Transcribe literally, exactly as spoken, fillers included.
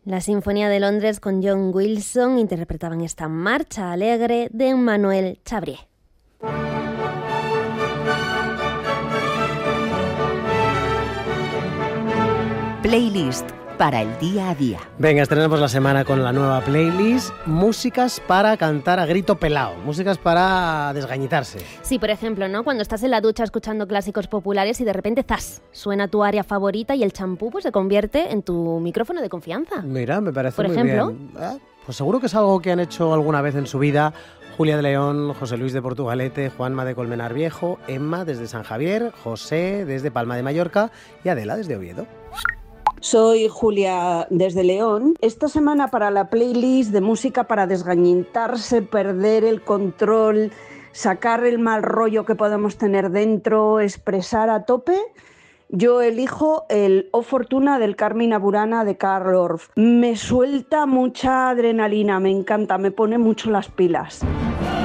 La Sinfonía de Londres con John Wilson interpretaban esta marcha alegre de Emmanuel Chabrier. Playlist para el día a día. Venga, estrenamos la semana con la nueva playlist Músicas para cantar a grito pelao, músicas para desgañitarse. Sí, por ejemplo, ¿no? Cuando estás en la ducha escuchando clásicos populares y de repente ¡zas! Suena tu área favorita y el champú pues se convierte en tu micrófono de confianza. Mira, me parece por muy ejemplo, bien. ¿Eh? Pues seguro que es algo que han hecho alguna vez en su vida Julia de León, José Luis de Portugalete, Juanma de Colmenar Viejo, Emma desde San Javier, José desde Palma de Mallorca y Adela desde Oviedo. Soy Julia desde León. Esta semana para la playlist de música para desgañitarse, perder el control, sacar el mal rollo que podemos tener dentro, expresar a tope, yo elijo el O Fortuna del Carmina Burana de Carl Orff. Me suelta mucha adrenalina, me encanta, me pone mucho las pilas.